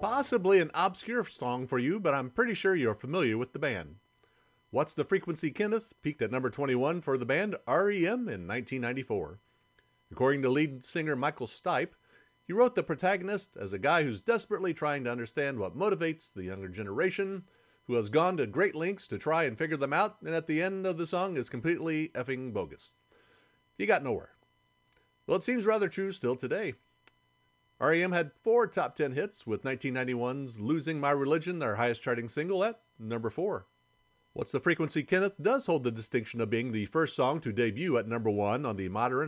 Possibly an obscure song for you, but I'm pretty sure you're familiar with the band. What's the Frequency Kenneth peaked at number 21 for the band REM in 1994. According to lead singer Michael Stipe, he wrote the protagonist as a guy who's desperately trying to understand what motivates the younger generation, who has gone to great lengths to try and figure them out, and at the end of the song is completely effing bogus. He got nowhere. Well, it seems rather true still today. REM had 4 top 10 hits, with 1991's Losing My Religion their highest charting single at number 4. What's the Frequency Kenneth does hold the distinction of being the first song to debut at number 1 on the modern